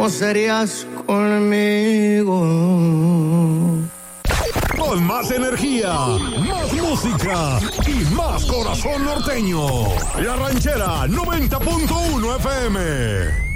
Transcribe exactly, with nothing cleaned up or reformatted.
¿cómo serías conmigo? Con más energía, más música y más corazón norteño. La Ranchera noventa punto uno F M.